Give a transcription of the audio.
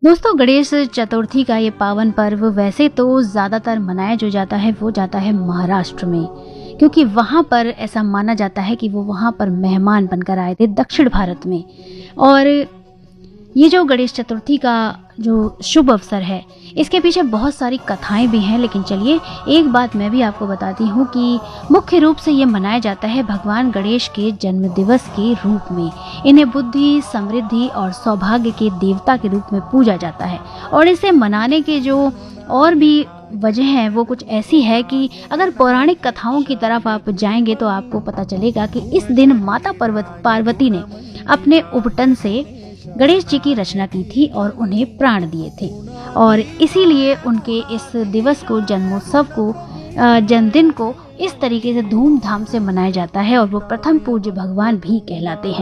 दोस्तों, गणेश चतुर्थी का ये पावन पर्व वैसे तो ज़्यादातर मनाया जो जाता है वो जाता है महाराष्ट्र में, क्योंकि वहाँ पर ऐसा माना जाता है कि वो वहाँ पर मेहमान बनकर आए थे दक्षिण भारत में। और ये जो गणेश चतुर्थी का जो शुभ अवसर है, इसके पीछे बहुत सारी कथाएं भी हैं। लेकिन चलिए, एक बात मैं भी आपको बताती हूँ कि मुख्य रूप से ये मनाया जाता है भगवान गणेश के जन्म दिवस के रूप में। इन्हें बुद्धि, समृद्धि और सौभाग्य के देवता के रूप में पूजा जाता है। और इसे मनाने के जो और भी वजह है वो कुछ ऐसी है कि अगर पौराणिक कथाओं की तरफ आप जाएंगे तो आपको पता चलेगा कि इस दिन माता पार्वती ने अपने उपटन से गणेश जी की रचना की थी और उन्हें प्राण दिए थे। और इसीलिए उनके इस दिवस को, जन्मोत्सव को, जन्मदिन को इस तरीके से धूमधाम से मनाया जाता है और वो प्रथम पूज्य भगवान भी कहलाते हैं।